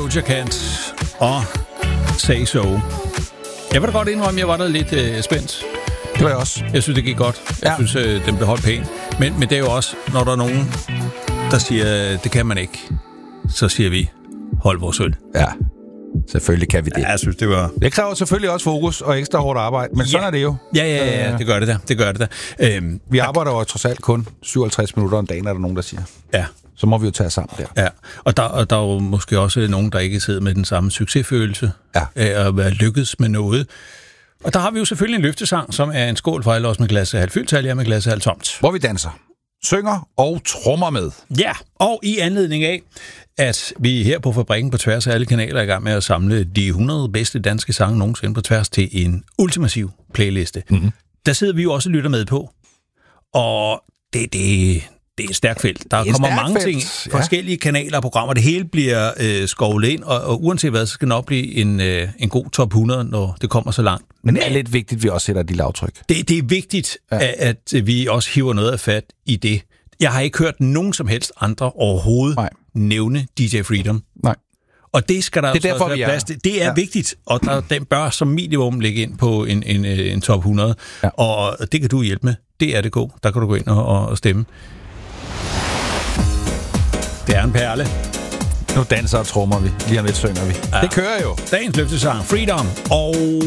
Doja Cat og Say So. Jeg vil da godt indrømme, at jeg var der lidt spændt. Det var jeg også. Jeg synes, det gik godt. Jeg synes, den blev holdt pænt. Men det er jo også, når der er nogen, der siger, det kan man ikke, så siger vi, hold vores øl. Ja, selvfølgelig kan vi det. Ja, jeg synes, det var... Det kræver selvfølgelig også fokus og ekstra hårdt arbejde, men sådan er det jo. Ja, det gør det da. Det gør det da. Vi arbejder jo trods alt kun 57 minutter om dagen, er der nogen, der siger. Ja. Så må vi jo tage sammen der. Ja, og der er jo måske også nogen, der ikke sidder med den samme succesfølelse af at være lykkedes med noget. Og der har vi jo selvfølgelig en løftesang, som er en skål for alle os med glasset halvt fyldt, alle med glasset halvt tomt. Hvor vi danser, synger og trommer med. Ja, og i anledning af, at vi her på Fabrikken på tværs af alle kanaler er i gang med at samle de 100 bedste danske sange nogensinde på tværs til en ultimativ playliste. Mm-hmm. Der sidder vi jo også og lytter med på. Og det er et stærkt felt. Der kommer mange ting, forskellige kanaler og programmer. Det hele bliver skovlet ind, og uanset hvad, så skal det nok blive en god top 100, når det kommer så langt. Men det er lidt vigtigt, at vi også sætter de lavtryk. Det er vigtigt, at vi også hiver noget af fat i det. Jeg har ikke hørt nogen som helst andre overhovedet nævne DJ Freedom. Nej. Og det skal der det er derfor, være plads til. Det er vigtigt, og den bør som minimum ligge ind på en top 100. Ja. Og det kan du hjælpe med. Det er det god. Der kan du gå ind og stemme. Det er en perle. Nu danser og trommer vi. Lige om lidt synger vi. Ja. Det kører jo. Dagens løftesang, Freedom. Og